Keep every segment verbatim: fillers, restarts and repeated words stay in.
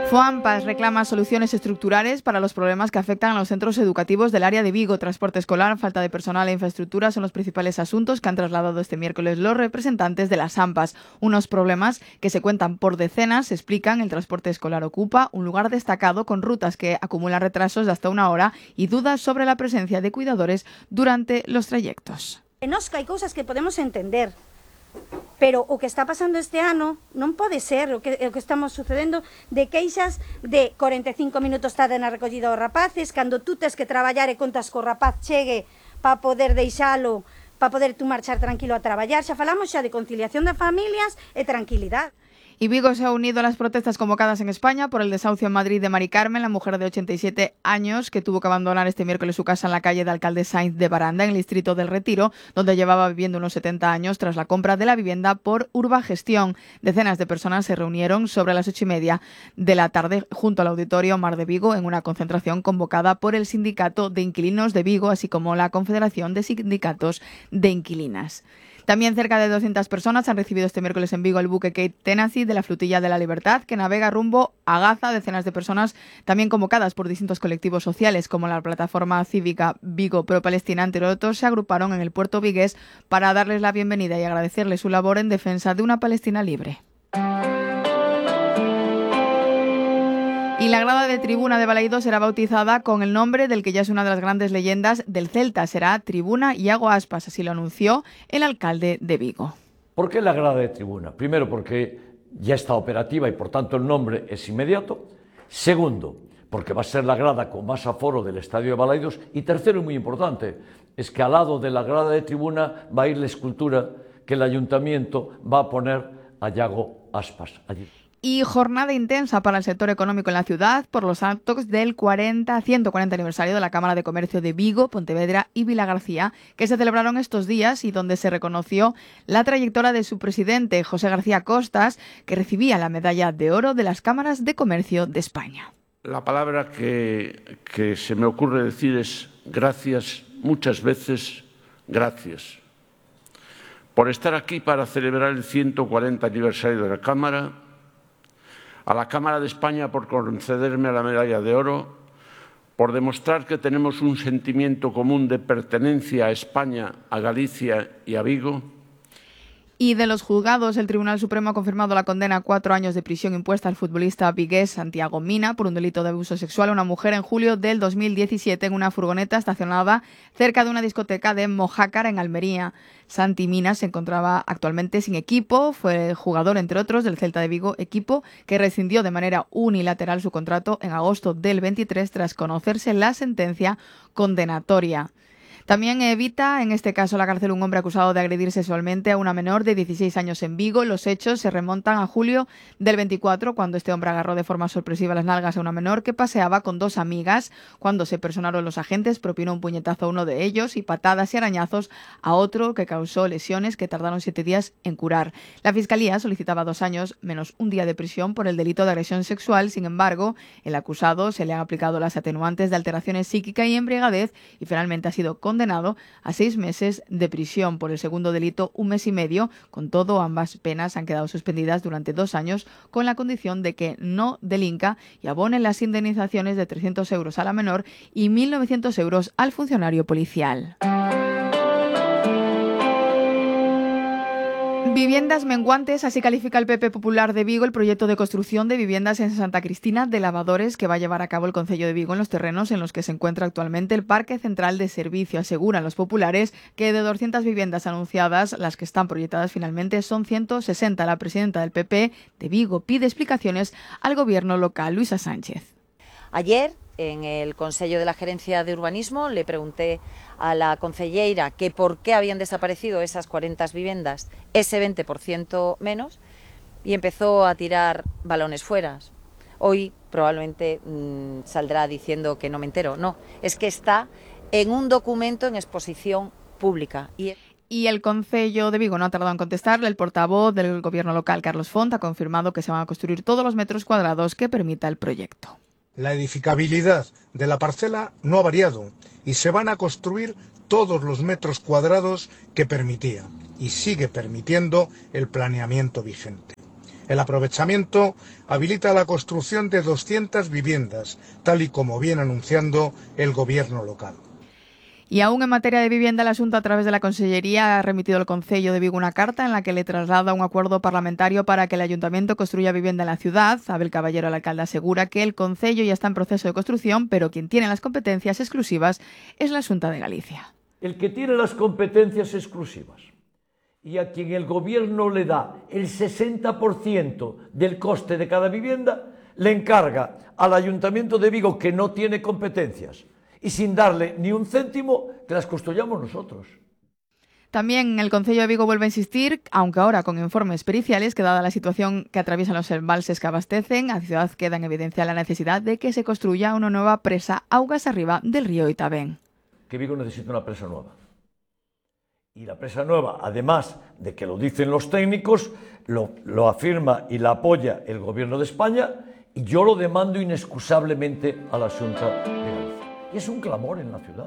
FOAMPAS reclama soluciones estructurales para los problemas que afectan a los centros educativos del área de Vigo. Transporte escolar, falta de personal e infraestructura son los principales asuntos que han trasladado este miércoles los representantes de las AMPAs. Unos problemas que se cuentan por decenas, explican. El transporte escolar ocupa un lugar destacado con rutas que acumulan retrasos de hasta una hora y dudas sobre la presencia de cuidadores durante los trayectos. Nos hai cousas que podemos entender, pero o que está pasando este ano non pode ser o que, o que estamos sucedendo de queixas de cuarenta e cinco minutos tarde na recollida dos rapaces, cando tú tes que traballar e contas co rapaz chegue para poder deixalo, para poder tú marchar tranquilo a traballar. Xa falamos xa de conciliación de familias e tranquilidade. Y Vigo se ha unido a las protestas convocadas en España por el desahucio en Madrid de Mari Carmen, la mujer de ochenta y siete años que tuvo que abandonar este miércoles su casa en la calle de Alcalde Sainz de Baranda, en el distrito del Retiro, donde llevaba viviendo unos setenta años tras la compra de la vivienda por Urbagestión. Decenas de personas se reunieron sobre las ocho y media de la tarde junto al Auditorio Mar de Vigo en una concentración convocada por el Sindicato de Inquilinos de Vigo, así como la Confederación de Sindicatos de Inquilinas. También cerca de doscientas personas han recibido este miércoles en Vigo el buque Cape Tennessee de la Flotilla de la Libertad, que navega rumbo a Gaza. Decenas de personas, también convocadas por distintos colectivos sociales, como la plataforma cívica Vigo Pro Palestina, entre otros, se agruparon en el puerto vigués para darles la bienvenida y agradecerles su labor en defensa de una Palestina libre. Y la grada de tribuna de Balaidos será bautizada con el nombre del que ya es una de las grandes leyendas del Celta. Será Tribuna Iago Aspas, así lo anunció el alcalde de Vigo. ¿Por qué la grada de tribuna? Primero, porque ya está operativa y por tanto el nombre es inmediato. Segundo, porque va a ser la grada con más aforo del estadio de Balaidos. Y tercero, y muy importante, es que al lado de la grada de tribuna va a ir la escultura que el ayuntamiento va a poner a Iago Aspas allí. Y jornada intensa para el sector económico en la ciudad por los actos del cuarenta, ciento cuarenta aniversario de la Cámara de Comercio de Vigo, Pontevedra y Vilagarcía, que se celebraron estos días y donde se reconoció la trayectoria de su presidente, José García Costas, que recibía la medalla de oro de las Cámaras de Comercio de España. La palabra que, que se me ocurre decir es gracias, muchas veces gracias, por estar aquí para celebrar el ciento cuarenta aniversario de la Cámara, a la Cámara de España por concederme la medalla de oro, por demostrar que tenemos un sentimiento común de pertenencia a España, a Galicia y a Vigo. Y de los juzgados, el Tribunal Supremo ha confirmado la condena a cuatro años de prisión impuesta al futbolista vigués Santiago Mina por un delito de abuso sexual a una mujer en julio del dos mil diecisiete en una furgoneta estacionada cerca de una discoteca de Mojácar, en Almería. Santi Mina se encontraba actualmente sin equipo, fue jugador, entre otros, del Celta de Vigo, equipo que rescindió de manera unilateral su contrato en agosto del veintitrés tras conocerse la sentencia condenatoria. También evita, en este caso, la cárcel un hombre acusado de agredir sexualmente a una menor de dieciséis años en Vigo. Los hechos se remontan a julio del veinticuatro, cuando este hombre agarró de forma sorpresiva las nalgas a una menor que paseaba con dos amigas. Cuando se personaron los agentes, propinó un puñetazo a uno de ellos y patadas y arañazos a otro, que causó lesiones que tardaron siete días en curar. La Fiscalía solicitaba dos años menos un día de prisión por el delito de agresión sexual. Sin embargo, el acusado se le han aplicado las atenuantes de alteraciones psíquica y embriaguez y finalmente ha sido condenado a seis meses de prisión por el segundo delito, un mes y medio. Con todo, ambas penas han quedado suspendidas durante dos años con la condición de que no delinca y abone las indemnizaciones de trescientos euros a la menor y mil novecientos euros al funcionario policial. Viviendas menguantes, así califica el P P Popular de Vigo el proyecto de construcción de viviendas en Santa Cristina de Lavadores que va a llevar a cabo el Concello de Vigo en los terrenos en los que se encuentra actualmente el Parque Central de Servicio. Aseguran los populares que de doscientas viviendas anunciadas, las que están proyectadas finalmente son ciento sesenta. La presidenta del P P de Vigo pide explicaciones al gobierno local. Luisa Sánchez. Ayer, en el Consello de la Gerencia de Urbanismo, le pregunté a la concelleira que por qué habían desaparecido esas cuarenta viviendas, ese veinte por ciento menos, y empezó a tirar balones fuera. Hoy probablemente mmm, saldrá diciendo que no me entero. No, es que está en un documento en exposición pública. Y Y el Concello de Vigo no ha tardado en contestarle. El portavoz del gobierno local, Carlos Font, ha confirmado que se van a construir todos los metros cuadrados que permita el proyecto. La edificabilidad de la parcela no ha variado y se van a construir todos los metros cuadrados que permitía y sigue permitiendo el planeamiento vigente. El aprovechamiento habilita la construcción de doscientas viviendas, tal y como viene anunciando el gobierno local. Y aún en materia de vivienda, el asunto a través de la Consellería ha remitido al Concello de Vigo una carta en la que le traslada un acuerdo parlamentario para que el Ayuntamiento construya vivienda en la ciudad. Abel Caballero, el alcalde, asegura que el Concello ya está en proceso de construcción, pero quien tiene las competencias exclusivas es la Xunta de Galicia. El que tiene las competencias exclusivas y a quien el gobierno le da el sesenta por ciento del coste de cada vivienda, le encarga al Ayuntamiento de Vigo, que no tiene competencias, y sin darle ni un céntimo, que las construyamos nosotros. También el Concello de Vigo vuelve a insistir, aunque ahora con informes periciales, que dada la situación que atraviesan los embalses que abastecen, a la ciudad queda en evidencia la necesidad de que se construya una nueva presa augas arriba del río Itabén. Que Vigo necesita una presa nueva. Y la presa nueva, además de que lo dicen los técnicos, lo, lo afirma y la apoya el Gobierno de España, y yo lo demando inexcusablemente a la Xunta de Galicia. Y es un clamor en la ciudad.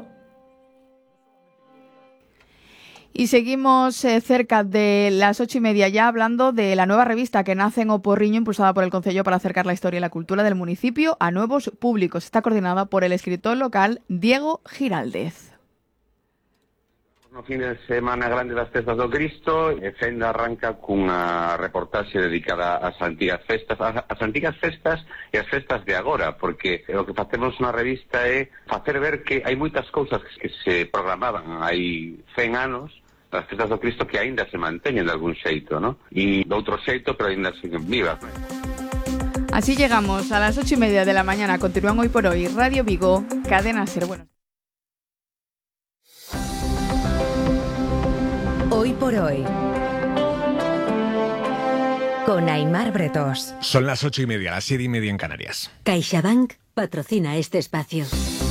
Y seguimos eh, cerca de las ocho y media ya hablando de la nueva revista que nace en O Porriño, impulsada por el Concello para acercar la historia y la cultura del municipio a nuevos públicos. Está coordinada por el escritor local Diego Giraldez. No fin de semana grande das festas do Cristo, e Fenda arranca cunha reportaxe dedicada ás antigas festas, ás antigas festas e ás festas de agora, porque o que facemos na revista é facer ver que hai moitas cousas que se programaban hai cen anos das festas do Cristo que aínda se manteñen de algún xeito, ¿no? E de outro xeito, pero aínda siguen vivas, ¿no? Así llegamos a las ocho y media de la mañana. Continúan Hoy por Hoy, Radio Vigo, Cadena Ser. Bueno. Hoy por Hoy, con Aimar Bretos. Son las ocho y media, las siete y media en Canarias. CaixaBank patrocina este espacio.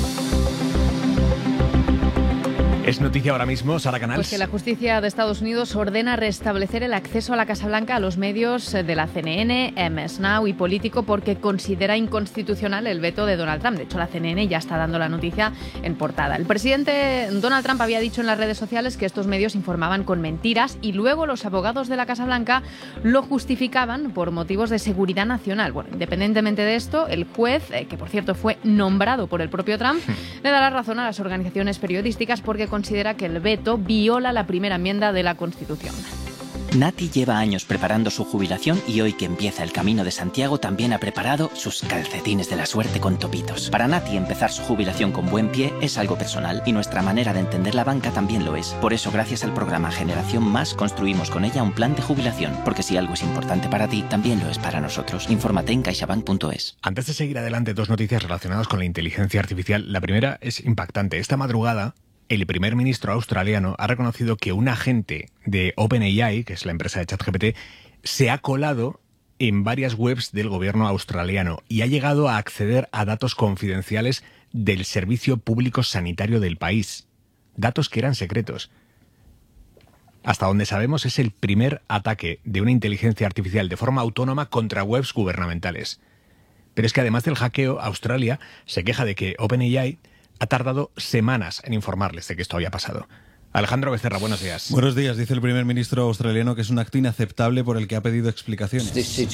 Es noticia ahora mismo, Sara Canals. Pues que la justicia de Estados Unidos ordena restablecer el acceso a la Casa Blanca a los medios de la C N N, M S Now y Político porque considera inconstitucional el veto de Donald Trump. De hecho, la C N N ya está dando la noticia en portada. El presidente Donald Trump había dicho en las redes sociales que estos medios informaban con mentiras y luego los abogados de la Casa Blanca lo justificaban por motivos de seguridad nacional. Bueno, independientemente de esto, el juez, eh, que por cierto fue nombrado por el propio Trump, le da la razón a las organizaciones periodísticas porque considera que el veto viola la primera enmienda de la Constitución. Nati lleva años preparando su jubilación y hoy que empieza el Camino de Santiago también ha preparado sus calcetines de la suerte con topitos. Para Nati empezar su jubilación con buen pie es algo personal y nuestra manera de entender la banca también lo es. Por eso, gracias al programa Generación Más, construimos con ella un plan de jubilación, porque si algo es importante para ti, también lo es para nosotros. Infórmate en caixabank punto es. Antes de seguir adelante, dos noticias relacionadas con la inteligencia artificial. La primera es impactante. Esta madrugada, el primer ministro australiano ha reconocido que un agente de OpenAI, que es la empresa de ChatGPT, se ha colado en varias webs del gobierno australiano y ha llegado a acceder a datos confidenciales del Servicio Público Sanitario del país. Datos que eran secretos. Hasta donde sabemos, es el primer ataque de una inteligencia artificial de forma autónoma contra webs gubernamentales. Pero es que además del hackeo, Australia se queja de que OpenAI ha tardado semanas en informarles de que esto había pasado. Alejandro Becerra, buenos días. Buenos días. Dice el primer ministro australiano que es un acto inaceptable por el que ha pedido explicaciones. Este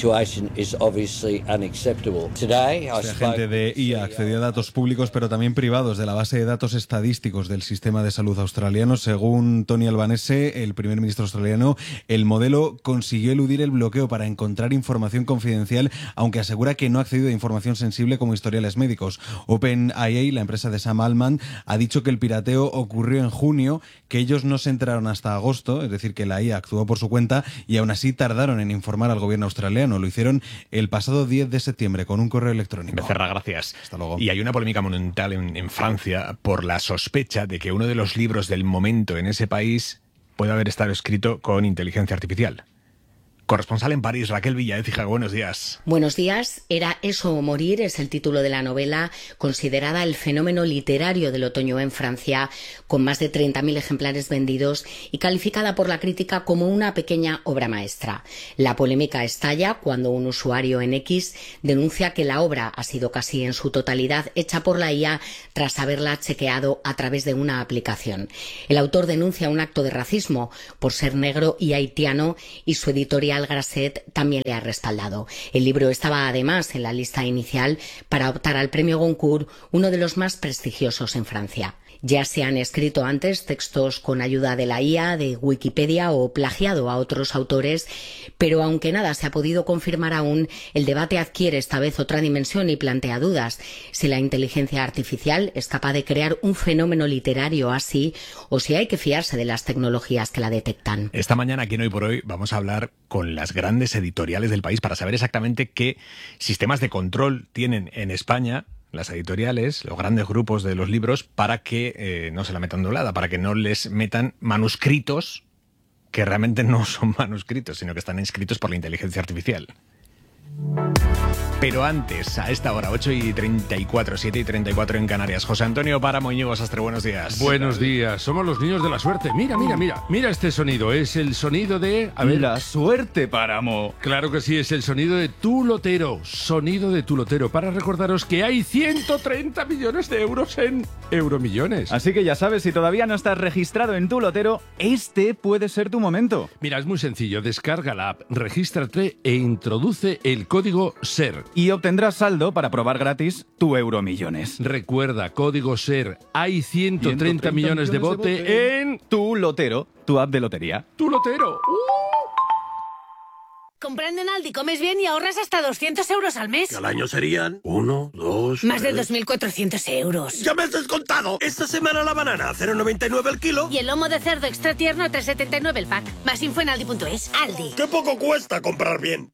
agente de I A accedió a datos públicos pero también privados de la base de datos estadísticos del sistema de salud australiano. Según Tony Albanese, el primer ministro australiano, el modelo consiguió eludir el bloqueo para encontrar información confidencial, aunque asegura que no ha accedido a información sensible como historiales médicos. OpenAI, la empresa de Sam Altman, ha dicho que el pirateo ocurrió en junio, que ellos no se enteraron hasta agosto, es decir, que la I A actuó por su cuenta y aún así tardaron en informar al gobierno australiano. Lo hicieron el pasado diez de septiembre con un correo electrónico. Becerra, gracias. Hasta luego. Y hay una polémica monumental en, en Francia por la sospecha de que uno de los libros del momento en ese país puede haber estado escrito con inteligencia artificial. Corresponsal en París, Raquel Villaécija, buenos días. Buenos días. Era eso o morir es el título de la novela, considerada el fenómeno literario del otoño en Francia, con más de treinta mil ejemplares vendidos y calificada por la crítica como una pequeña obra maestra. La polémica estalla cuando un usuario en X denuncia que la obra ha sido casi en su totalidad hecha por la I A tras haberla chequeado a través de una aplicación. El autor denuncia un acto de racismo por ser negro y haitiano y su editorial editorial Grasset también le ha respaldado. El libro estaba además en la lista inicial para optar al premio Goncourt, uno de los más prestigiosos en Francia. Ya se han escrito antes textos con ayuda de la I A, de Wikipedia o plagiado a otros autores, pero aunque nada se ha podido confirmar aún, el debate adquiere esta vez otra dimensión y plantea dudas. Si la inteligencia artificial es capaz de crear un fenómeno literario así, o si hay que fiarse de las tecnologías que la detectan. Esta mañana, aquí en Hoy por Hoy, vamos a hablar con las grandes editoriales del país para saber exactamente qué sistemas de control tienen en España las editoriales, los grandes grupos de los libros, para que eh, no se la metan doblada, para que no les metan manuscritos que realmente no son manuscritos, sino que están escritos por la inteligencia artificial. Pero antes, a esta hora, ocho y treinta y cuatro, siete y treinta y cuatro en Canarias. José Antonio Páramo, Íñigo Sastre, buenos días. Buenos días, somos los niños de la suerte. Mira, mira, mira, mira este sonido, es el sonido de... A ver. La suerte, Páramo. Claro que sí, es el sonido de Tu Lotero, sonido de Tu Lotero, para recordaros que hay ciento treinta millones de euros en Euromillones. Así que ya sabes, si todavía no estás registrado en Tu Lotero, este puede ser tu momento. Mira, es muy sencillo, descarga la app, regístrate e introduce el código SER. Y obtendrás saldo para probar gratis tu Euromillones. Recuerda, código SER. Hay ciento treinta millones de bote, de bote en... Tu Lotero, tu app de lotería. Tu Lotero. Uh. Comprando en Aldi comes bien y ahorras hasta doscientos euros al mes. Que al año serían uno, dos... Más de dos mil cuatrocientos euros. ¡Ya me has descontado! Esta semana la banana a cero coma noventa y nueve el kilo. Y el lomo de cerdo extra tierno a tres coma setenta y nueve el pack. Más info en aldi punto es. Aldi. ¡Qué poco cuesta comprar bien!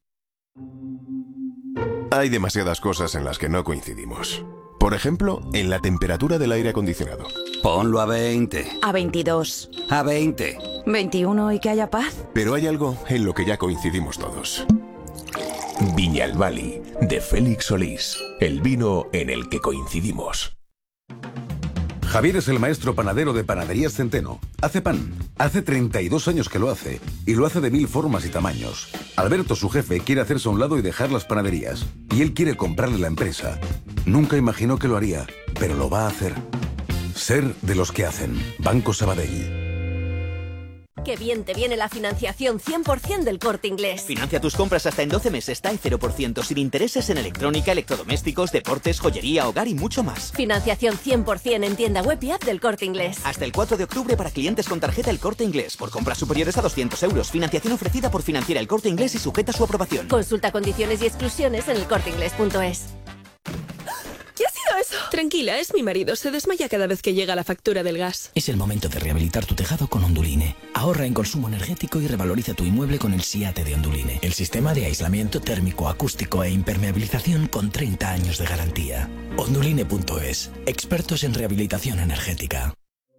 Hay demasiadas cosas en las que no coincidimos. Por ejemplo, en la temperatura del aire acondicionado. Ponlo a veinte. A veintidós. A veinte. veintiuno y que haya paz. Pero hay algo en lo que ya coincidimos todos. Viñalbali, de Félix Solís. El vino en el que coincidimos. Javier es el maestro panadero de Panaderías Centeno. Hace pan. Hace treinta y dos años que lo hace. Y lo hace de mil formas y tamaños. Alberto, su jefe, quiere hacerse a un lado y dejar las panaderías. Y él quiere comprarle la empresa. Nunca imaginó que lo haría, pero lo va a hacer. Ser de los que hacen. Banco Sabadell. Qué bien te viene la financiación cien por ciento del Corte Inglés. Financia tus compras hasta en doce meses, está en cero por ciento, sin intereses en electrónica, electrodomésticos, deportes, joyería, hogar y mucho más. Financiación cien por ciento en tienda web y app del Corte Inglés. Hasta el cuatro de octubre para clientes con tarjeta El Corte Inglés. Por compras superiores a doscientos euros. Financiación ofrecida por Financiera El Corte Inglés y sujeta a su aprobación. Consulta condiciones y exclusiones en el corte inglés punto es. ¿Qué ha sido eso? Tranquila, es mi marido. Se desmaya cada vez que llega la factura del gas. Es el momento de rehabilitar tu tejado con Onduline. Ahorra en consumo energético y revaloriza tu inmueble con el SIATE de Onduline. El sistema de aislamiento térmico, acústico e impermeabilización con treinta años de garantía. Onduline punto es. Expertos en rehabilitación energética.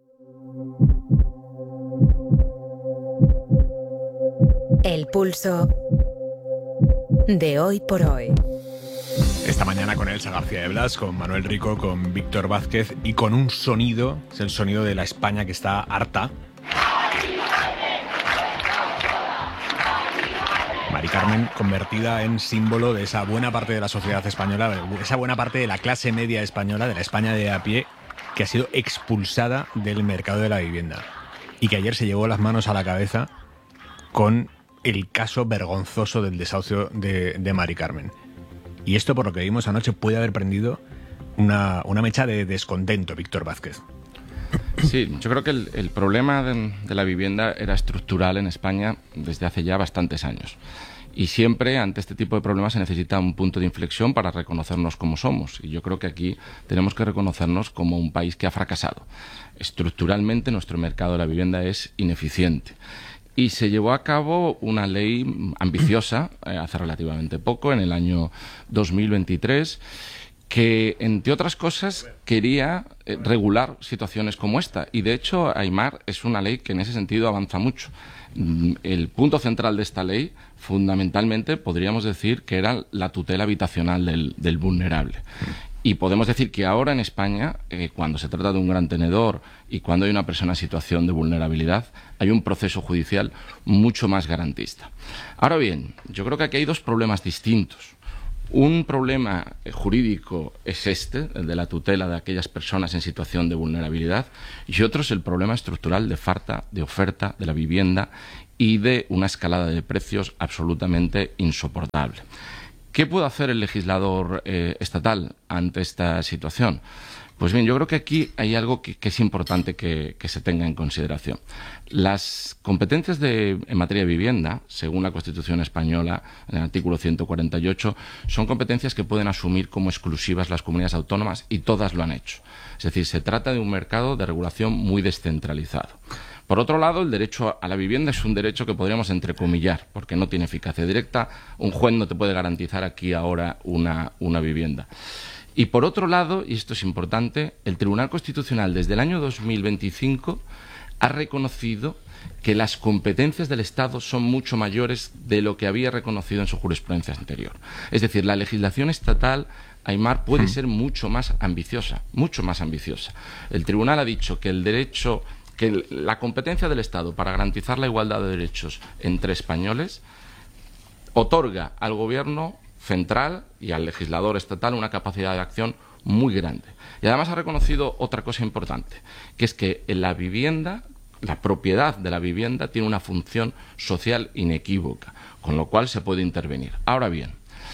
El pulso de Hoy por Hoy. Esta mañana con Elsa García de Blas, con Manuel Rico, con Víctor Vázquez y con un sonido, es el sonido de la España que está harta. Mari Carmen, convertida en símbolo de esa buena parte de la sociedad española, esa buena parte de la clase media española, de la España de a pie, que ha sido expulsada del mercado de la vivienda y que ayer se llevó las manos a la cabeza con el caso vergonzoso del desahucio de, de Mari Carmen. Y esto, por lo que vimos anoche, puede haber prendido una, una mecha de descontento, Víctor Vázquez. Sí, yo creo que el, el problema de, de la vivienda era estructural en España desde hace ya bastantes años. Y siempre, ante este tipo de problemas, se necesita un punto de inflexión para reconocernos como somos. Y yo creo que aquí tenemos que reconocernos como un país que ha fracasado. Estructuralmente, nuestro mercado de la vivienda es ineficiente. Y se llevó a cabo una ley ambiciosa, eh, hace relativamente poco, en el año dos mil veintitrés, que, entre otras cosas, quería eh, regular situaciones como esta. Y, de hecho, Aimar es una ley que, en ese sentido, avanza mucho. El punto central de esta ley, fundamentalmente, podríamos decir que era la tutela habitacional del, del vulnerable. Y podemos decir que ahora en España, eh, cuando se trata de un gran tenedor y cuando hay una persona en situación de vulnerabilidad, hay un proceso judicial mucho más garantista. Ahora bien, yo creo que aquí hay dos problemas distintos. Un problema jurídico es este, el de la tutela de aquellas personas en situación de vulnerabilidad, y otro es el problema estructural de falta de oferta de la vivienda y de una escalada de precios absolutamente insoportable. ¿Qué puede hacer el legislador eh, estatal ante esta situación? Pues bien, yo creo que aquí hay algo que, que es importante que, que se tenga en consideración. Las competencias de, en materia de vivienda, según la Constitución española, en el artículo ciento cuarenta y ocho, son competencias que pueden asumir como exclusivas las comunidades autónomas y todas lo han hecho. Es decir, se trata de un mercado de regulación muy descentralizado. Por otro lado, el derecho a la vivienda es un derecho que podríamos entrecomillar, porque no tiene eficacia directa. Un juez no te puede garantizar aquí ahora una, una vivienda. Y por otro lado, y esto es importante, el Tribunal Constitucional desde el año dos mil veinticinco ha reconocido que las competencias del Estado son mucho mayores de lo que había reconocido en su jurisprudencia anterior. Es decir, la legislación estatal, Aimar, puede ser mucho más ambiciosa, mucho más ambiciosa. El Tribunal ha dicho que el derecho, que la competencia del Estado para garantizar la igualdad de derechos entre españoles otorga al Gobierno central y al legislador estatal una capacidad de acción muy grande. Y además ha reconocido otra cosa importante, que es que en la vivienda, la propiedad de la vivienda tiene una función social inequívoca, con lo cual se puede intervenir. Ahora bien,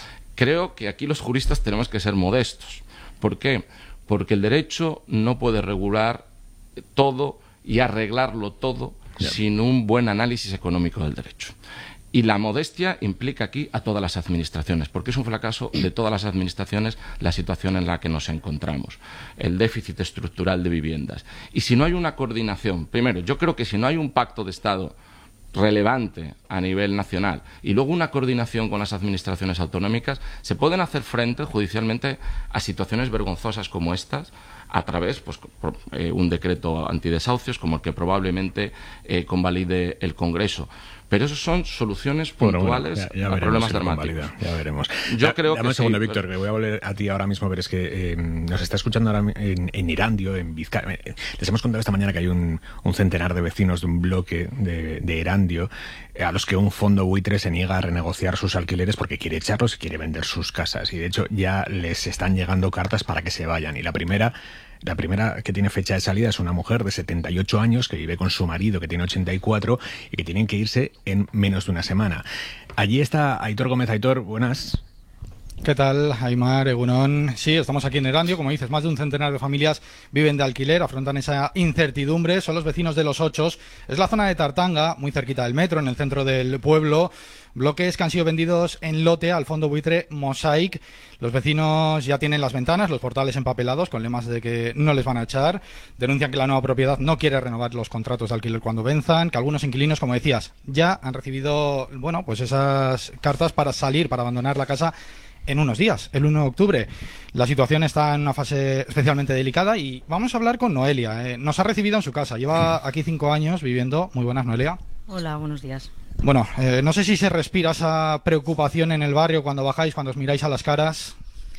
creo que aquí los juristas tenemos que ser modestos. ¿Por qué? Porque el derecho no puede regular todo y arreglarlo todo yeah. sin un buen análisis económico del derecho. Y la modestia implica aquí a todas las administraciones, porque es un fracaso de todas las administraciones la situación en la que nos encontramos, el déficit estructural de viviendas. Y si no hay una coordinación, primero, yo creo que si no hay un pacto de Estado relevante a nivel nacional y luego una coordinación con las administraciones autonómicas, se pueden hacer frente judicialmente a situaciones vergonzosas como estas a través pues por, eh, un decreto antidesahucios como el que probablemente eh, convalide el Congreso. Pero eso son soluciones puntuales bueno, bueno, ya, ya a problemas si dramáticos. Ya veremos. Yo da, creo dame que un segundo, sí, Víctor, pero... que voy a volver a ti ahora mismo, pero es que eh, nos está escuchando ahora en, en Irandio, en Vizcaya. Les hemos contado esta mañana que hay un, un centenar de vecinos de un bloque de, de Erandio eh, a los que un fondo buitre se niega a renegociar sus alquileres porque quiere echarlos y quiere vender sus casas. Y de hecho ya les están llegando cartas para que se vayan. Y la primera... La primera que tiene fecha de salida es una mujer de setenta y ocho años que vive con su marido, que tiene ochenta y cuatro, y que tienen que irse en menos de una semana. Allí está Aitor Gómez. Aitor, buenas. ¿Qué tal, Aimar, Egunon? Sí, estamos aquí en Erandio, como dices, más de un centenar de familias viven de alquiler, afrontan esa incertidumbre, son los vecinos de Los Ochos, es la zona de Tartanga, muy cerquita del metro, en el centro del pueblo, bloques que han sido vendidos en lote al fondo buitre Mosaic. Los vecinos ya tienen las ventanas, los portales empapelados con lemas de que no les van a echar, denuncian que la nueva propiedad no quiere renovar los contratos de alquiler cuando venzan, que algunos inquilinos, como decías, ya han recibido, bueno, pues esas cartas para salir, para abandonar la casa en unos días, el uno de octubre. La situación está en una fase especialmente delicada y vamos a hablar con Noelia. Eh, nos ha recibido en su casa, lleva aquí cinco años viviendo. Muy buenas, Noelia. Hola, buenos días. Bueno, eh, no sé si se respira esa preocupación en el barrio cuando bajáis, cuando os miráis a las caras.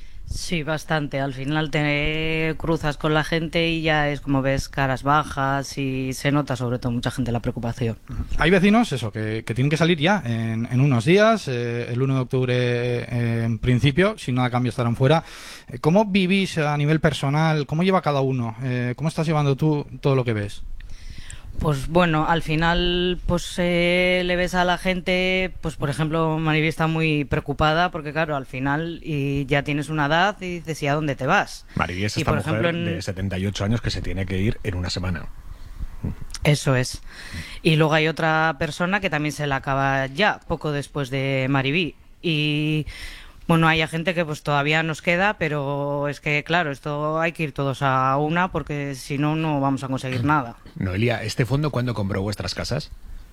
Sí, bastante. Al final te cruzas con la gente y ya es como ves caras bajas y se nota sobre todo mucha gente la preocupación. Hay vecinos, eso, que, que tienen que salir ya en, en unos días, eh, el uno de octubre eh, en principio, si nada cambia estarán fuera. ¿Cómo vivís a nivel personal? ¿Cómo lleva cada uno? Eh, ¿Cómo estás llevando tú todo lo que ves? Pues bueno, al final pues eh, le ves a la gente, pues por ejemplo Maribí está muy preocupada porque claro, al final y ya tienes una edad y dices, ¿y a dónde te vas? Maribí es y, esta por mujer ejemplo, en... de setenta y ocho años que se tiene que ir en una semana. Eso es. Y luego hay otra persona que también se la acaba ya, poco después de Maribí. Y... bueno, hay gente que pues todavía nos queda, pero es que, claro, esto hay que ir todos a una porque si no, no vamos a conseguir nada. Noelia, ¿este fondo cuándo compró vuestras casas?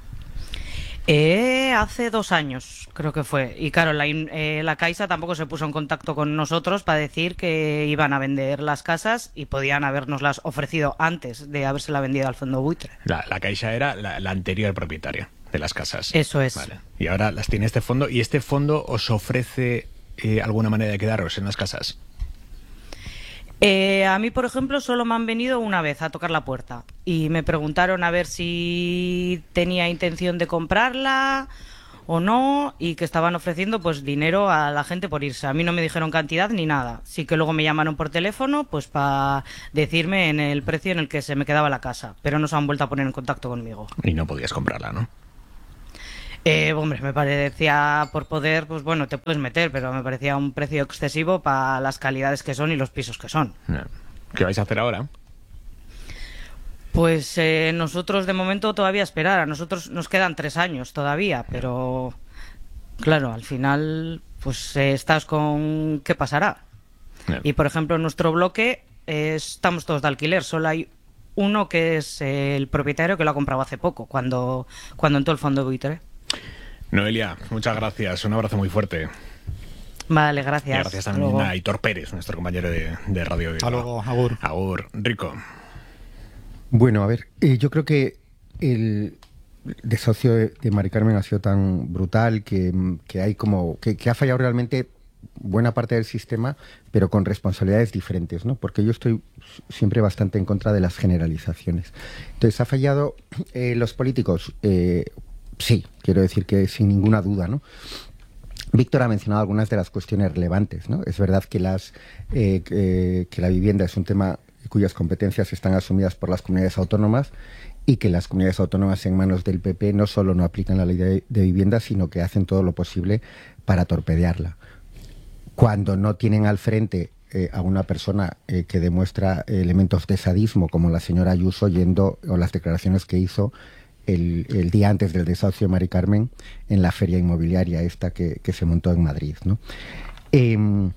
Eh, hace dos años, creo que fue. Y claro, la, eh, la Caixa tampoco se puso en contacto con nosotros para decir que iban a vender las casas y podían habernoslas ofrecido antes de habérsela vendido al fondo buitre. La, la Caixa era la, la anterior propietaria de las casas. Eso es. Vale. Y ahora las tiene este fondo. ¿Y este fondo os ofrece eh, alguna manera de quedaros en las casas? Eh, a mí, por ejemplo, solo me han venido una vez a tocar la puerta y me preguntaron a ver si tenía intención de comprarla o no, y que estaban ofreciendo pues dinero a la gente por irse. A mí no me dijeron cantidad ni nada. Sí que luego me llamaron por teléfono pues para decirme en el precio en el que se me quedaba la casa, pero no se han vuelto a poner en contacto conmigo. Y no podías comprarla, ¿no? Eh, hombre, me parecía, por poder, pues bueno, te puedes meter, pero me parecía un precio excesivo para las calidades que son y los pisos que son. ¿Qué vais a hacer ahora? Pues eh, nosotros de momento todavía esperar. A nosotros nos quedan tres años todavía, pero claro, al final pues eh, estás con qué pasará. Yeah. Y por ejemplo en nuestro bloque eh, estamos todos de alquiler, solo hay uno que es eh, el propietario que lo ha comprado hace poco, cuando, cuando entró el fondo buitre. Noelia, muchas gracias, un abrazo muy fuerte. Vale, gracias. Y gracias también a Aitor Pérez, nuestro compañero de, de Radio. Hasta luego, agur. Agur, Rico. Bueno, a ver, eh, yo creo que el desahucio de, de Mari Carmen ha sido tan brutal que, que hay como que, que ha fallado realmente buena parte del sistema, pero con responsabilidades diferentes, ¿no? Porque yo estoy siempre bastante en contra de las generalizaciones. Entonces, ¿ha fallado eh, los políticos? Eh, sí, quiero decir que sin ninguna duda, ¿no? Víctor ha mencionado algunas de las cuestiones relevantes, ¿no? Es verdad que las eh, que, que la vivienda es un tema cuyas competencias están asumidas por las comunidades autónomas y que las comunidades autónomas en manos del P P no solo no aplican la ley de, de vivienda, sino que hacen todo lo posible para torpedearla. Cuando no tienen al frente eh, a una persona eh, que demuestra elementos de sadismo, como la señora Ayuso yendo, o las declaraciones que hizo el, el día antes del desahucio de Mari Carmen en la feria inmobiliaria esta que, que se montó en Madrid, ¿no? Eh,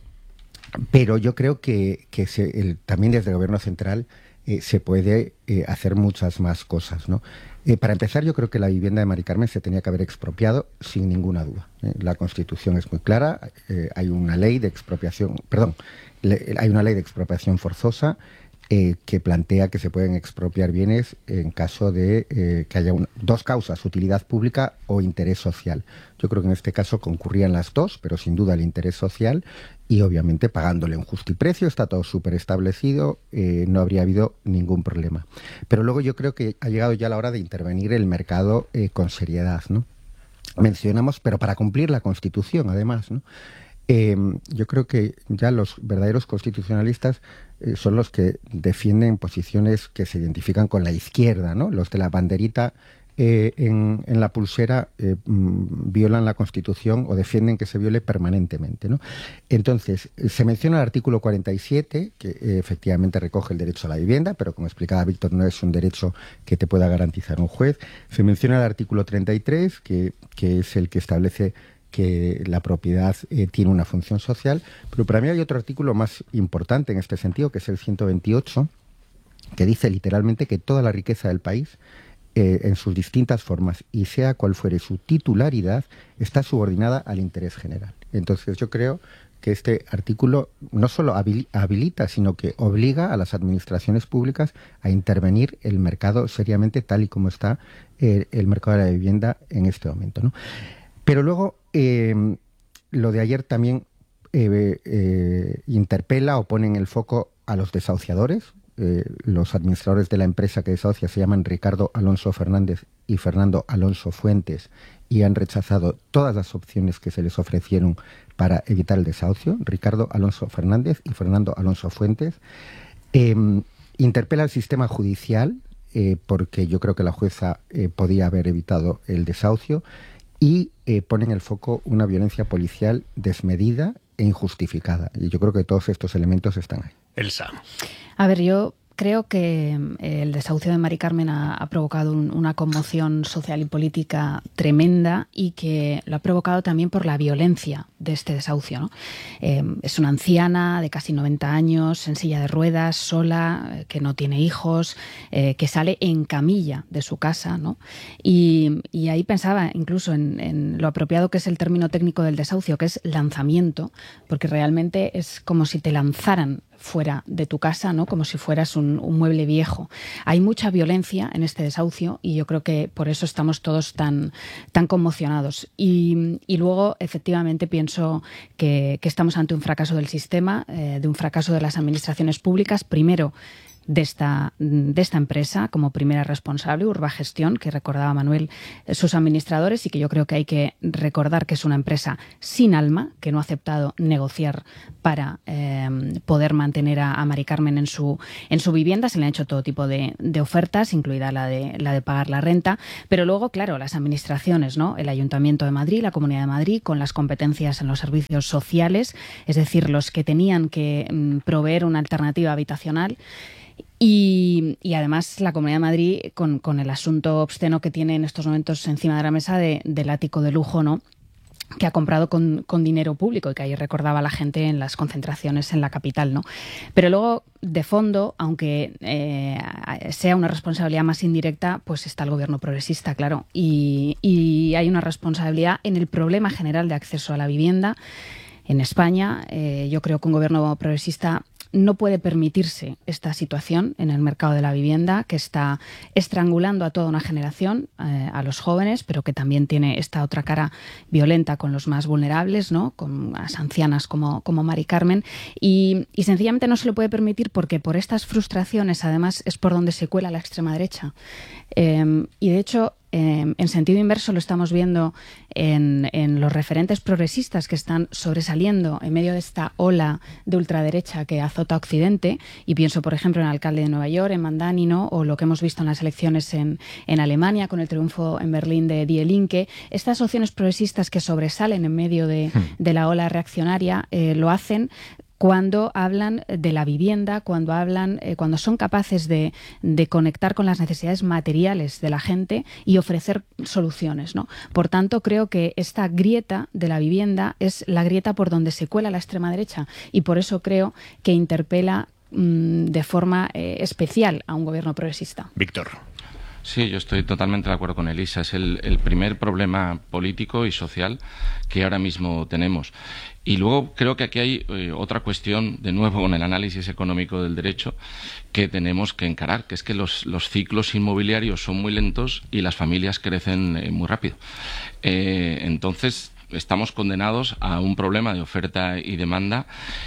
Pero yo creo que, que se, el, también desde el Gobierno central eh, se puede eh, hacer muchas más cosas, ¿no? Eh, para empezar, yo creo que la vivienda de Mari Carmen se tenía que haber expropiado sin ninguna duda. ¿eh? La Constitución es muy clara, eh, hay una ley de expropiación, perdón, le, hay una ley de expropiación forzosa eh, que plantea que se pueden expropiar bienes en caso de eh, que haya un, dos causas, utilidad pública o interés social. Yo creo que en este caso concurrían las dos, pero sin duda el interés social y obviamente pagándole un justiprecio, está todo súper establecido, eh, no habría habido ningún problema. Pero luego yo creo que ha llegado ya la hora de intervenir el mercado eh, con seriedad, ¿no? Mencionamos, pero para cumplir la Constitución además, ¿no? Eh, yo creo que ya los verdaderos constitucionalistas eh, son los que defienden posiciones que se identifican con la izquierda, ¿no? Los de la banderita eh, en, en la pulsera eh, violan la Constitución o defienden que se viole permanentemente, ¿no? Entonces, se menciona el artículo cuarenta y siete, que eh, efectivamente recoge el derecho a la vivienda, pero como explicaba Víctor, no es un derecho que te pueda garantizar un juez. Se menciona el artículo treinta y tres, que, que es el que establece que la propiedad eh, tiene una función social, pero para mí hay otro artículo más importante en este sentido, que es el ciento veintiocho, que dice literalmente que toda la riqueza del país, eh, en sus distintas formas, y sea cual fuere su titularidad, está subordinada al interés general. Entonces yo creo que este artículo no solo habilita, sino que obliga a las administraciones públicas a intervenir el mercado seriamente tal y como está eh, el mercado de la vivienda en este momento, ¿no? Pero luego, eh, lo de ayer también eh, eh, interpela o pone en el foco a los desahuciadores. Eh, los administradores de la empresa que desahucia se llaman Ricardo Alonso Fernández y Fernando Alonso Fuentes y han rechazado todas las opciones que se les ofrecieron para evitar el desahucio. Ricardo Alonso Fernández y Fernando Alonso Fuentes. Eh, interpela al sistema judicial eh, porque yo creo que la jueza eh, podía haber evitado el desahucio. Y eh, pone en el foco una violencia policial desmedida e injustificada. Y yo creo que todos estos elementos están ahí. Elsa. A ver, yo creo que el desahucio de Mari Carmen ha, ha provocado un, una conmoción social y política tremenda y que lo ha provocado también por la violencia de este desahucio, ¿no? Eh, es una anciana de casi noventa años, en silla de ruedas, sola, que no tiene hijos, eh, que sale en camilla de su casa, ¿no? Y, y ahí pensaba incluso en, en lo apropiado que es el término técnico del desahucio, que es lanzamiento, porque realmente es como si te lanzaran fuera de tu casa, ¿no? Como si fueras un, un mueble viejo. Hay mucha violencia en este desahucio y yo creo que por eso estamos todos tan, tan conmocionados. Y, y luego, efectivamente, pienso que, que estamos ante un fracaso del sistema, eh, de un fracaso de las administraciones públicas. Primero, de esta, de esta empresa como primera responsable, Urbagestión, que recordaba Manuel, sus administradores, y que yo creo que hay que recordar que es una empresa sin alma, que no ha aceptado negociar para eh, poder mantener a, a Mari Carmen en su, en su vivienda. Se le han hecho todo tipo de, de ofertas, incluida la de, la de pagar la renta, pero luego, claro, las administraciones, ¿no? El Ayuntamiento de Madrid, la Comunidad de Madrid, con las competencias en los servicios sociales, es decir, los que tenían que mm, proveer una alternativa habitacional. Y, y además la Comunidad de Madrid con, con el asunto obsceno que tiene en estos momentos encima de la mesa de, del ático de lujo, ¿no?, que ha comprado con, con dinero público y que ahí recordaba la gente en las concentraciones en la capital, ¿no? Pero luego, de fondo, aunque eh, sea una responsabilidad más indirecta, pues está el gobierno progresista, claro. Y, y hay una responsabilidad en el problema general de acceso a la vivienda en España. Eh, yo creo que un gobierno progresista no puede permitirse esta situación en el mercado de la vivienda, que está estrangulando a toda una generación, eh, a los jóvenes, pero que también tiene esta otra cara violenta con los más vulnerables, ¿no?, con las ancianas como, como Mari Carmen, y, y sencillamente no se lo puede permitir porque por estas frustraciones, además, es por donde se cuela la extrema derecha. Eh, y de hecho, Eh, en sentido inverso lo estamos viendo en, en los referentes progresistas que están sobresaliendo en medio de esta ola de ultraderecha que azota a Occidente, y pienso por ejemplo en el alcalde de Nueva York, en Mandani, ¿no?, o lo que hemos visto en las elecciones en, en Alemania con el triunfo en Berlín de Die Linke. Estas opciones progresistas que sobresalen en medio de, de la ola reaccionaria eh, lo hacen cuando hablan de la vivienda, cuando hablan, eh, cuando son capaces de, de conectar con las necesidades materiales de la gente y ofrecer soluciones, ¿no? Por tanto, creo que esta grieta de la vivienda es la grieta por donde se cuela la extrema derecha, y por eso creo que interpela mmm, de forma eh, especial a un gobierno progresista. Víctor. Sí, yo estoy totalmente de acuerdo con Elisa. Es el, el primer problema político y social que ahora mismo tenemos. Y luego creo que aquí hay eh, otra cuestión, de nuevo con el análisis económico del derecho, que tenemos que encarar, que es que los, los ciclos inmobiliarios son muy lentos y las familias crecen eh, muy rápido. Eh, entonces, estamos condenados a un problema de oferta y demanda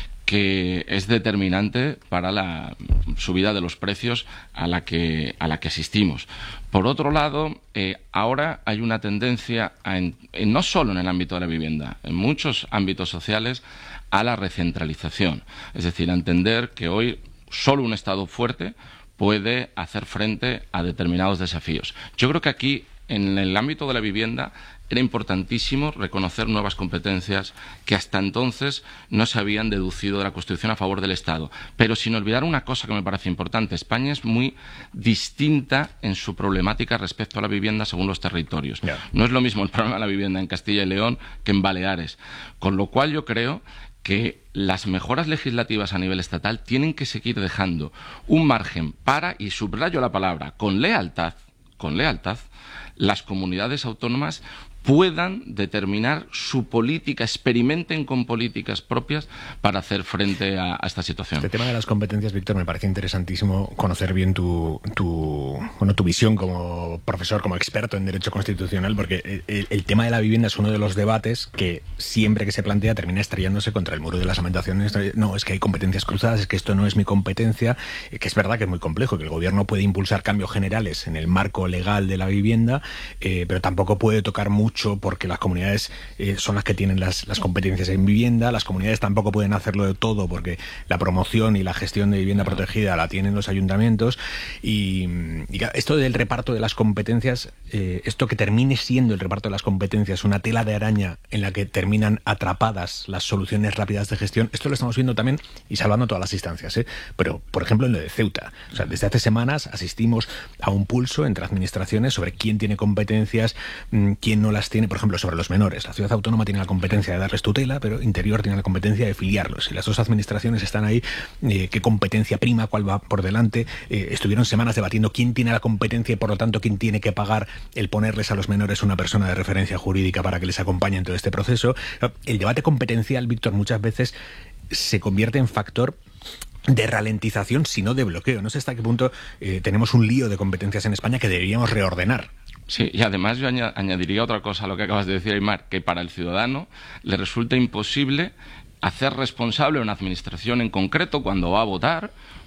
que es determinante para la subida de los precios a la que, a la que asistimos. Por otro lado, eh, ahora hay una tendencia, a en, en, no solo en el ámbito de la vivienda, en muchos ámbitos sociales, a la recentralización. Es decir, a entender que hoy solo un Estado fuerte puede hacer frente a determinados desafíos. Yo creo que aquí, en el ámbito de la vivienda, era importantísimo reconocer nuevas competencias que hasta entonces no se habían deducido de la Constitución a favor del Estado. Pero sin olvidar una cosa que me parece importante: España es muy distinta en su problemática respecto a la vivienda según los territorios. Yeah. No es lo mismo el problema de la vivienda en Castilla y León que en Baleares. Con lo cual yo creo que las mejoras legislativas a nivel estatal tienen que seguir dejando un margen para, y subrayo la palabra, con lealtad, con lealtad, las comunidades autónomas puedan determinar su política, experimenten con políticas propias para hacer frente a, a esta situación. Este tema de las competencias, Víctor, me parece interesantísimo conocer bien tu, tu, bueno, tu visión como profesor, como experto en Derecho Constitucional, porque el, el tema de la vivienda es uno de los debates que siempre que se plantea termina estrellándose contra el muro de las lamentaciones. No, es que hay competencias cruzadas, es que esto no es mi competencia, que es verdad que es muy complejo, que el gobierno puede impulsar cambios generales en el marco legal de la vivienda, eh, pero tampoco puede tocar mucho porque las comunidades eh, son las que tienen las, las competencias en vivienda. Las comunidades tampoco pueden hacerlo de todo porque la promoción y la gestión de vivienda protegida la tienen los ayuntamientos. Y, y esto del reparto de las competencias, eh, esto que termine siendo el reparto de las competencias una tela de araña en la que terminan atrapadas las soluciones rápidas de gestión, esto lo estamos viendo también y salvando todas las instancias, ¿eh? Pero, por ejemplo, en lo de Ceuta. O sea, desde hace semanas asistimos a un pulso entre administraciones sobre quién tiene competencias, quién no las tiene, por ejemplo, sobre los menores. La ciudad autónoma tiene la competencia de darles tutela, pero Interior tiene la competencia de filiarlos. Y las dos administraciones están ahí, eh, qué competencia prima, cuál va por delante. Eh, estuvieron semanas debatiendo quién tiene la competencia y, por lo tanto, quién tiene que pagar el ponerles a los menores una persona de referencia jurídica para que les acompañe en todo este proceso. El debate competencial, Víctor, muchas veces se convierte en factor de ralentización, sino de bloqueo. No sé hasta qué punto eh, tenemos un lío de competencias en España que deberíamos reordenar. Sí, y además yo añadiría otra cosa a lo que acabas de decir, Aymar, que para el ciudadano le resulta imposible hacer responsable a una administración en concreto cuando va a votar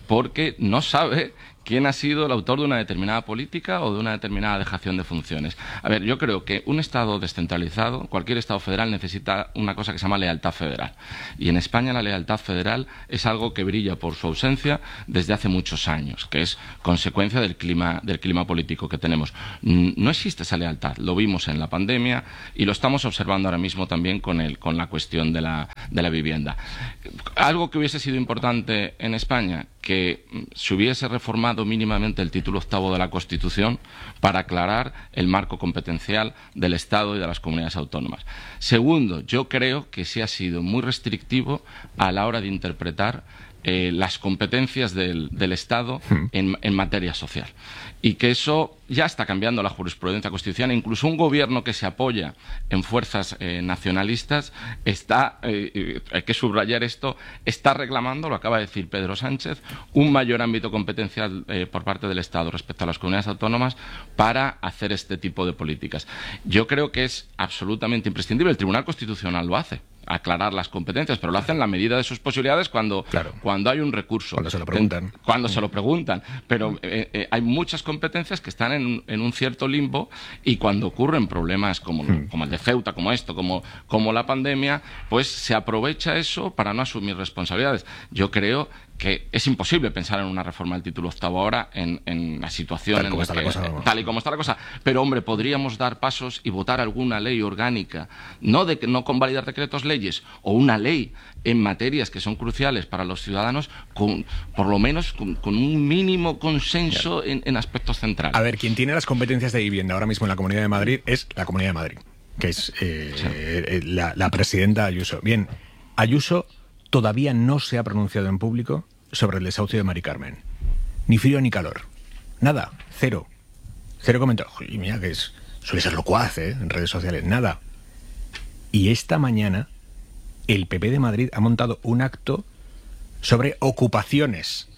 porque no sabe quién ha sido el autor de una determinada política o de una determinada dejación de funciones. A ver, yo creo que un Estado descentralizado, cualquier Estado federal, necesita una cosa que se llama lealtad federal. Y en España la lealtad federal es algo que brilla por su ausencia desde hace muchos años, que es consecuencia del clima, del clima político que tenemos. No existe esa lealtad, lo vimos en la pandemia y lo estamos observando ahora mismo también con, el, con la cuestión de la, de la vivienda. Algo que hubiese sido importante en España, que se hubiese reformado mínimamente el título octavo de la Constitución para aclarar el marco competencial del Estado y de las comunidades autónomas. Segundo, yo creo que se ha sido muy restrictivo a la hora de interpretar eh, las competencias del, del Estado en, en materia social. Y que eso ya está cambiando la jurisprudencia constitucional. Incluso un gobierno que se apoya en fuerzas eh, nacionalistas está, eh, hay que subrayar esto, está reclamando, lo acaba de decir Pedro Sánchez, un mayor ámbito competencial eh, por parte del Estado respecto a las comunidades autónomas para hacer este tipo de políticas. Yo creo que es absolutamente imprescindible. El Tribunal Constitucional lo hace, aclarar las competencias, pero lo hacen en la medida de sus posibilidades cuando, claro. cuando hay un recurso. Cuando se lo preguntan. Cuando se lo preguntan. Pero eh, eh, hay muchas competencias que están en, en un cierto limbo y cuando ocurren problemas como, hmm. como el de Ceuta, como esto, como, como la pandemia, pues se aprovecha eso para no asumir responsabilidades. Yo creo que es imposible pensar en una reforma del título octavo ahora en, en la situación tal, como en la está que, la cosa, tal y como está la cosa. Pero, hombre, podríamos dar pasos y votar alguna ley orgánica, no, de, no convalidar decretos leyes, o una ley en materias que son cruciales para los ciudadanos, con, por lo menos con, con un mínimo consenso en, en aspectos centrales. A ver, quien tiene las competencias de vivienda ahora mismo en la Comunidad de Madrid es la Comunidad de Madrid, que es eh, sí. eh, la, la presidenta Ayuso. Bien, Ayuso todavía no se ha pronunciado en público sobre el desahucio de Mari Carmen. Ni frío ni calor. Nada. Cero. Cero comentarios. Y mira que es, suele ser locuaz, ¿eh? En redes sociales. Nada. Y esta mañana el P P de Madrid ha montado un acto sobre ocupaciones.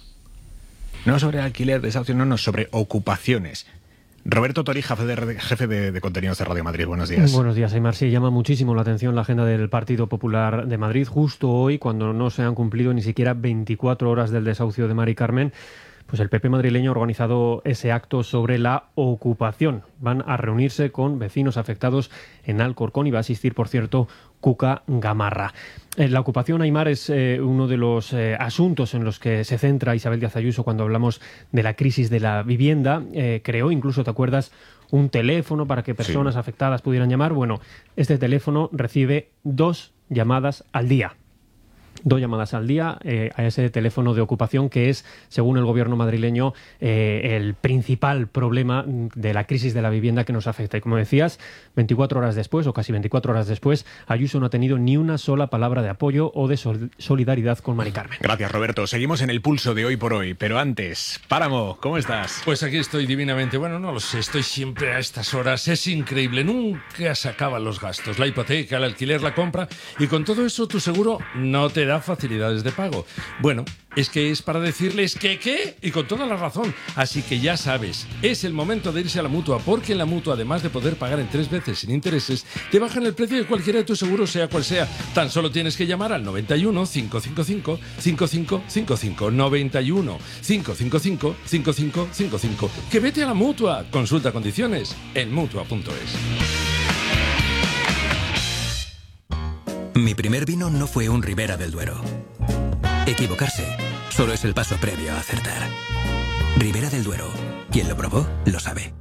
No sobre alquiler, desahucio, no, no, sobre ocupaciones. Roberto Torija, jefe de, jefe de, de contenidos de Radio Madrid. Buenos días. Buenos días, Aymar. Sí, llama muchísimo la atención la agenda del Partido Popular de Madrid, justo hoy, cuando no se han cumplido ni siquiera veinticuatro horas del desahucio de Mari Carmen. Pues el P P madrileño ha organizado ese acto sobre la ocupación. Van a reunirse con vecinos afectados en Alcorcón y va a asistir, por cierto, Cuca Gamarra. La ocupación, Aymar, es eh, uno de los eh, asuntos en los que se centra Isabel Díaz Ayuso cuando hablamos de la crisis de la vivienda. Eh, creó, incluso, ¿te acuerdas?, un teléfono para que personas sí. afectadas pudieran llamar. Bueno, este teléfono recibe dos llamadas al día. Dos llamadas al día eh, a ese teléfono de ocupación que es, según el gobierno madrileño, eh, el principal problema de la crisis de la vivienda que nos afecta. Y como decías, veinticuatro horas después, o casi veinticuatro horas después, Ayuso no ha tenido ni una sola palabra de apoyo o de sol- solidaridad con Mari Carmen. Gracias, Roberto. Seguimos en el pulso de Hoy por Hoy, pero antes, Páramo, ¿cómo estás? Pues aquí estoy divinamente. Bueno, no lo sé, estoy siempre a estas horas. Es increíble, nunca se acaban los gastos. La hipoteca, el alquiler, la compra, y con todo eso tu seguro no te da facilidades de pago. Bueno, es que es para decirles que qué, y con toda la razón. Así que ya sabes, es el momento de irse a la Mutua, porque en la Mutua, además de poder pagar en tres veces sin intereses, te bajan el precio de cualquiera de tus seguros, sea cual sea. Tan solo tienes que llamar al noventa y uno, cinco cinco cinco, cinco cinco cinco cinco, noventa y uno, cinco cinco cinco, cinco cinco cinco cinco. Que vete a la Mutua. Consulta condiciones en mutua punto es. Mi primer vino no fue un Ribera del Duero. Equivocarse solo es el paso previo a acertar. Ribera del Duero. Quien lo probó, lo sabe.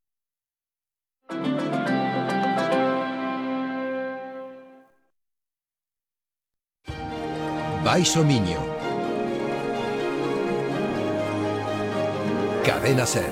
Baixo Minio. Cadena Ser.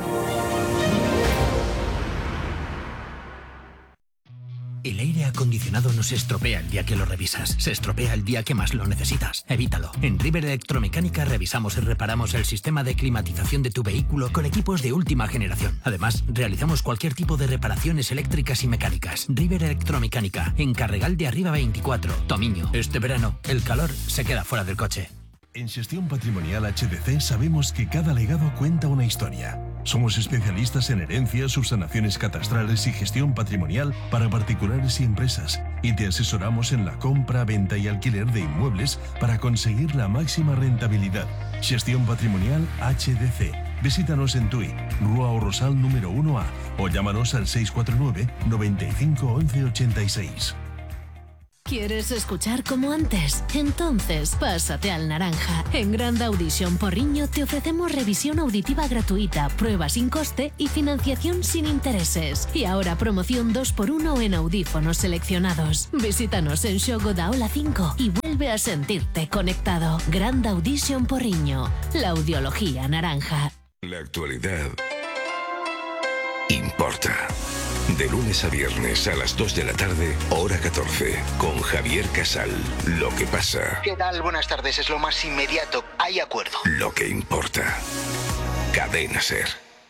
El aire acondicionado no se estropea el día que lo revisas, se estropea el día que más lo necesitas. Evítalo. En River Electromecánica revisamos y reparamos el sistema de climatización de tu vehículo con equipos de última generación. Además, realizamos cualquier tipo de reparaciones eléctricas y mecánicas. River Electromecánica, en Carregal de Arriba veinticuatro, Tomiño. Este verano, el calor se queda fuera del coche. En Gestión Patrimonial H D C sabemos que cada legado cuenta una historia. Somos especialistas en herencias, subsanaciones catastrales y gestión patrimonial para particulares y empresas. y te asesoramos en la compra, venta y alquiler de inmuebles para conseguir la máxima rentabilidad. Gestión Patrimonial H D C. Visítanos en Tui, Rua o Rosal número uno A, o llámanos al seis cuatro nueve, noventa y cinco, once ochenta y seis. ¿Quieres escuchar como antes? Entonces, pásate al Naranja. En Grand Audition Porriño te ofrecemos revisión auditiva gratuita, prueba sin coste y financiación sin intereses. Y ahora promoción dos por uno en audífonos seleccionados. Visítanos en Xogo da Ola cinco y vuelve a sentirte conectado. Grand Audition Porriño. La audiología naranja. La actualidad importa. De lunes a viernes a las dos de la tarde, hora catorce, con Javier Casal. Lo que pasa. ¿Qué tal? Buenas tardes. Es lo más inmediato. Hay acuerdo. Lo que importa. Cadena Ser.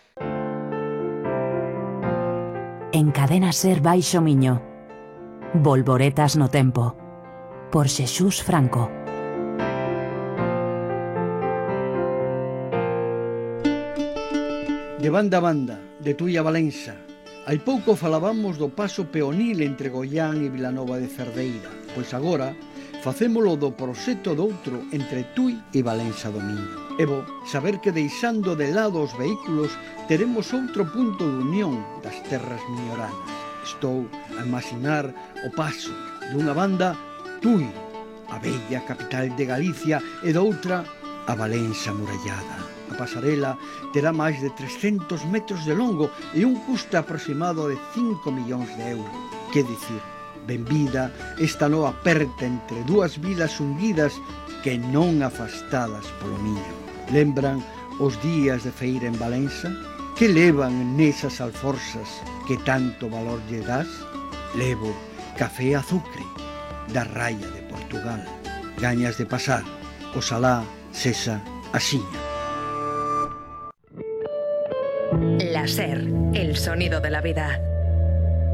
En Cadena Ser Baixo Miño. Volvoretas no tempo. Por Xesús Franco. De banda a banda, de Tui a Valença. Hai pouco falábamos do paso peonil entre Goián e Vilanova de Cerdeira, pois agora facémolo do proxecto doutro entre Tui e Valença do Miño. E bo, saber que deixando de lado os vehículos teremos outro punto de unión das terras miñoranas. Estou a imaginar o paso dunha banda Tui, a bella capital de Galicia, e doutra a Valença murallada. A pasarela terá máis de trescentos metros de longo e un custe aproximado de cinco millóns de euros. Que dicir, benvida esta nova aperta entre dúas vilas unguidas que non afastadas polo Miño. Lembran os días de feira en Valença? Que levan nesas alforzas que tanto valor lle das? Levo café e azucre da Raya de Portugal. Gañas de pasar, oxalá sexa axiña. La Ser, el sonido de la vida.